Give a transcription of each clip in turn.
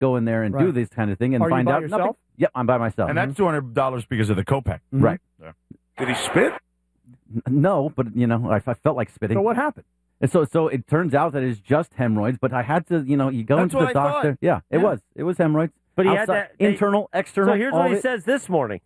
go in there and do this kind of thing and Are find you by out. yourself? Nothing. Yep, I'm by myself. And that's $200 because of the copay. Right. Yeah. Did he spit? No, but I felt like spitting. So what happened? And so it turns out that it's just hemorrhoids, but I had to, you go That's into what the I doctor. thought. Yeah, it was hemorrhoids. But he had Outside, that internal, external. So here's all what he of it. says this morning.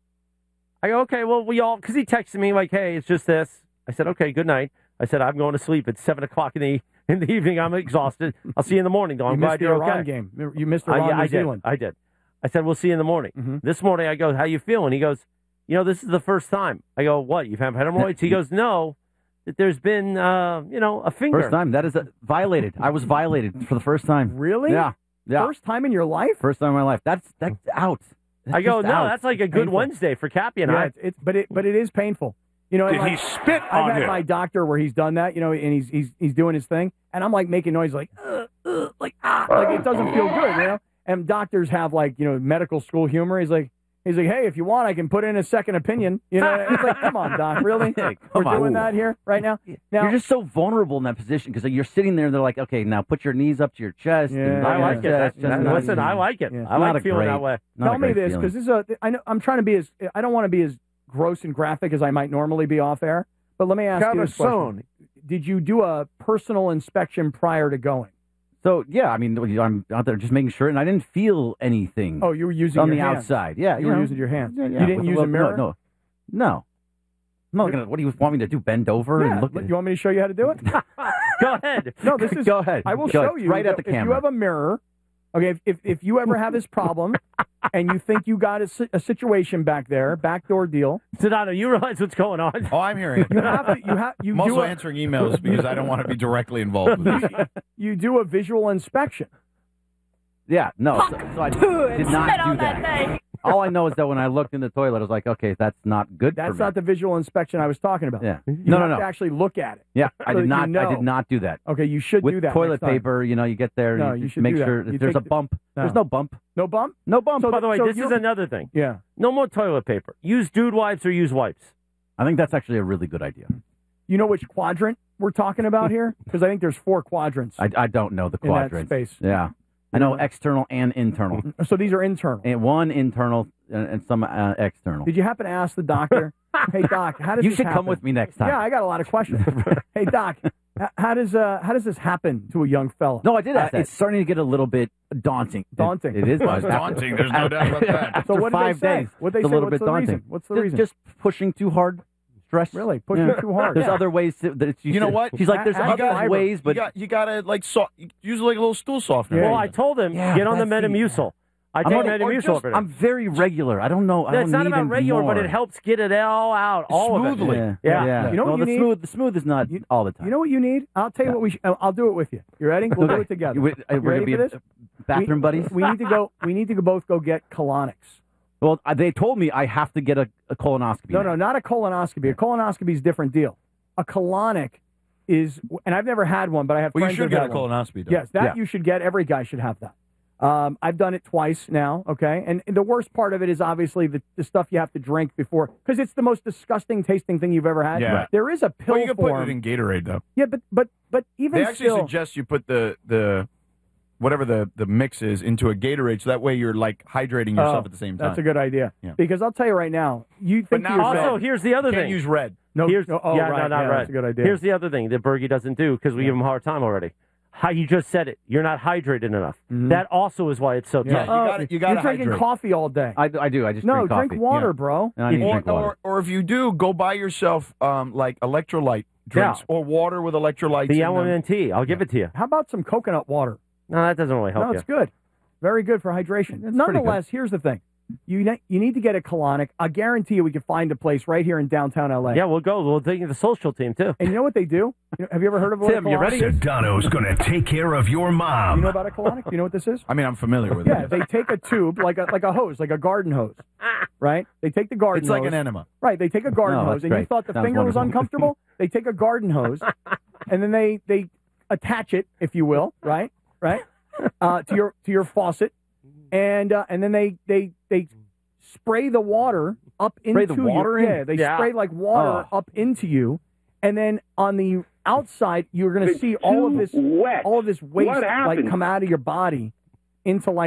I go, okay, well, because he texted me like, hey, it's just this. I said, okay, good night. I said, I'm going to sleep. It's 7 o'clock in the evening. I'm exhausted. I'll see you in the morning, though. I'm glad you're Iran okay. game. You missed the Iran New Zealand. I did. I said, we'll see you in the morning. Mm-hmm. This morning, I go, how you feeling? He goes, this is the first time. I go, what, you've had hemorrhoids? He goes, no, that there's been, a finger. First time. That is violated. I was violated for the first time. Really? Yeah. First time in your life? First time in my life. That's out. That's I go, just no, out. that's like a good painful. Wednesday for Cappy and I. But it is painful. Did he spit I've on had him? my doctor where he's done that, and he's doing his thing, and I'm like making noise like it doesn't feel good, And doctors have medical school humor. He's like, hey, if you want, I can put in a second opinion. It's like, come on, doc, really? We're doing that here right now. You're just so vulnerable in that position because you're sitting there and they're like, okay, now put your knees up to your chest. Yeah. I like it. Listen, I like it. Yeah. I like feeling that way. Tell me this, because I'm trying to be I don't want to be as gross and graphic as I might normally be off air, but let me ask you this question. Did you do a personal inspection prior to going? So, yeah, I mean, I'm out there just making sure, and I didn't feel anything. Oh, you were using on your the hands. outside. Yeah, you were using your hands. Yeah, you didn't use a mirror? No. I'm not going to, what do you want me to do, bend over and look at it? You want me to show you how to do it? Go ahead. No, this is. Go ahead. I will Go show ahead. you. Right at the If you camera. have a mirror, okay, if you ever have this problem and you think you got a situation back there, backdoor deal. Sedano, you realize what's going on? Oh, I'm hearing it. I'm also answering emails because I don't want to be directly involved with this. You do a visual inspection. Yeah, no. So I did not do that. All I know is that when I looked in the toilet, I was like, okay, that's not good for me. That's not the visual inspection I was talking about. Yeah. You have to actually look at it. Yeah, I so did that not. you know. I did not do that. Okay, you should With do that. toilet next time. paper, you get there. No, and you should make do that. sure You if there's take a bump. No. There's no bump. No bump? No bump. So By the way, this you're- is another thing. Yeah. No more toilet paper. Use dude wipes or use wipes. I think that's actually a really good idea. You know which quadrant we're talking about here? Because I think there's 4 quadrants. I don't know the in that quadrants. space. Yeah. I know external and internal. So these are internal. And one internal and some external. Did you happen to ask the doctor, hey, Doc, how does You this should happen? come with me next time. Yeah, I got a lot of questions. Hey, Doc, how does this happen to a young fella? No, I did ask that. It's starting to get a little bit daunting. Daunting. It is Well, it's daunting. There's no doubt about that. After So what did they 5 say? days, What'd they it's say? a little What's bit the daunting. reason? What's the reason? Just pushing too hard. Stress. Really? Pushing too hard. There's Yeah. other ways. You know what? She's like, there's Add other fiber. ways, but you gotta use like a little stool softener. Well, I told him, Yeah, get on the that's the- Metamucil. I I'm take already- Metamucil over there. I'm very regular. I don't know. I No, don't it's not need about any regular, more. but it helps get it all out, all Smoothly. of it. Yeah. You know what no, you need? The smooth is not all the time. You know what you need? I'll tell you what I'll do it with you. You ready? We'll do it together. We're You going to ready be for this? bathroom buddies. We need to go. We need to both go get colonics. Well, they told me I have to get a colonoscopy. No, not a colonoscopy. A colonoscopy is a different deal. A colonic is, and I've never had one, but I have Well, you friends should who've get had a one. colonoscopy done. Yes, that Yeah. you should get. Every guy should have that. I've done it twice now, okay? And the worst part of it is obviously the stuff you have to drink before, because it's the most disgusting tasting thing you've ever had. Yeah. There is a pill Well, you can put form. it in Gatorade, though. Yeah, but even They actually still, suggest you put the whatever the mix is into a Gatorade, so that way you're like hydrating yourself at the same time. That's a good idea. Yeah. Because I'll tell you right now, you think now to red. yourself, Also, here's the other Can't thing. use red. no, Here's, no, oh, yeah, right, not yeah, right. That's a good idea. Here's the other thing that Bergie doesn't do because we give him a hard time already. How you just said it. You're not hydrated enough. That also is why it's so Yeah, tough. you gotta You're drinking hydrate. coffee all day. I do. I just No, drink coffee. drink water, Yeah. bro. No, I need to drink water. Or if you do, go buy yourself like electrolyte drinks or water with electrolytes. The in them. LMNT. I'll give it to you. How about some coconut water? No, that doesn't really help No, you. it's good. Very good for hydration. That's Nonetheless, here's the thing. You need to get a colonic. I guarantee you we can find a place right here in downtown L.A. Yeah, we'll go. We'll take the social team, too. And you know what they do? Have you ever heard of what Tim, a you colonic ready? is? Sedano's going to take care of your You mom. know about a colonic? Do you know what this is? I mean, I'm familiar with Yeah, it. they take a tube like a hose, like a garden hose, right? They take the garden It's hose. like an enema. Right, they take a garden Oh, hose, that's and you great. thought the Sounds finger was wonderful. uncomfortable? They take a garden hose, and then they attach it, if you will, right, to your faucet, and then they spray the water up into the water you. in? Yeah, they Yeah. spray like water up into you, and then on the outside you're going to see all of this waste like come out of your body into life.